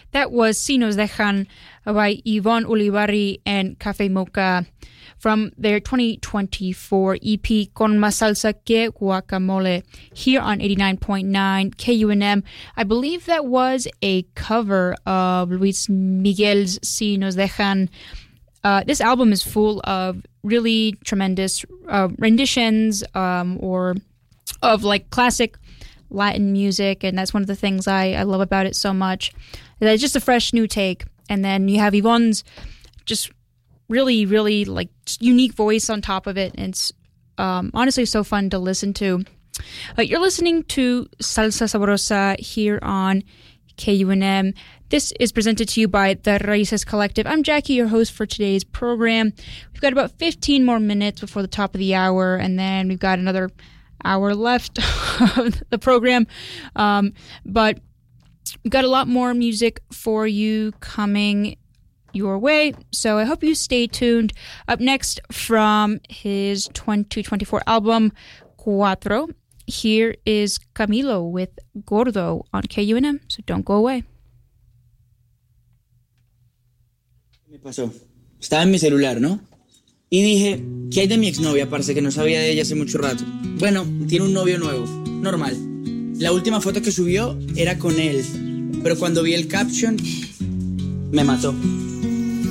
That was Si Nos Dejan by Yvonne Ulibarri and Cafe Mocha from their 2024 EP Con Más Salsa Que Guacamole here on 89.9 KUNM. I believe that was a cover of Luis Miguel's Si Nos Dejan. This album is full of really tremendous renditions or of like classic Latin music, and that's one of the things I love about it so much. That it's just a fresh new take, and then you have Yvonne's just really, really like unique voice on top of it, and it's honestly so fun to listen to. You're listening to Salsa Sabrosa here on KUNM. This is presented to you by the Raices Collective. I'm Jackie, your host for today's program. We've got about 15 more minutes before the top of the hour, and then we've got another hour left of the program. But we've got a lot more music for you coming your way, so I hope you stay tuned. Up next from his 2024 album, Cuatro, here is Camilo with Gordo on KUNM, so don't go away. Me pasó. Estaba en mi celular, ¿no? Y dije, ¿qué hay de mi exnovia, parce, que no sabía de ella hace mucho rato? Bueno, tiene un novio nuevo, normal. La última foto que subió era con él, pero cuando vi el caption, me mató.